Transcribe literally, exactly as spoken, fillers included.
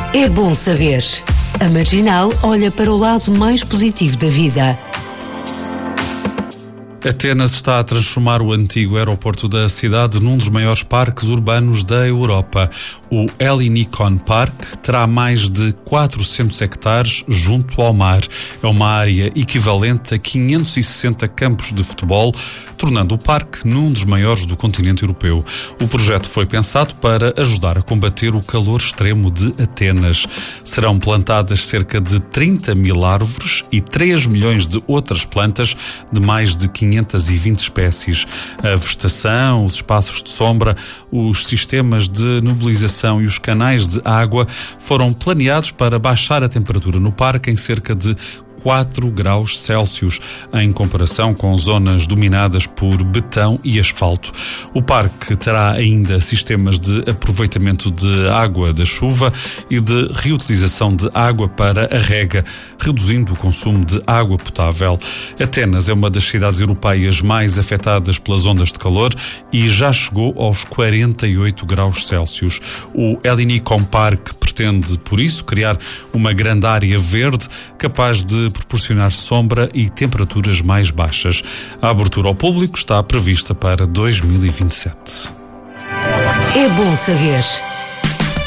É bom saber. A Marginal olha para o lado mais positivo da vida. Atenas está a transformar o antigo aeroporto da cidade num dos maiores parques urbanos da Europa. O Ellinikon Park terá mais de quatrocentos hectares junto ao mar. É uma área equivalente a quinhentos e sessenta campos de futebol, tornando o parque num dos maiores do continente europeu. O projeto foi pensado para ajudar a combater o calor extremo de Atenas. Serão plantadas cerca de trinta mil árvores e três milhões de outras plantas de mais de quinhentas e vinte espécies. A vegetação, os espaços de sombra, os sistemas de nebulização e os canais de água foram planeados para baixar a temperatura no parque em cerca de quatro graus Celsius, em comparação com zonas dominadas por betão e asfalto. O parque terá ainda sistemas de aproveitamento de água da chuva e de reutilização de água para a rega, reduzindo o consumo de água potável. Atenas é uma das cidades europeias mais afetadas pelas ondas de calor e já chegou aos quarenta e oito graus Celsius. O Ellinikon Park pretende, por isso, criar uma grande área verde capaz de proporcionar sombra e temperaturas mais baixas. A abertura ao público está prevista para dois mil e vinte e sete. É bom saber.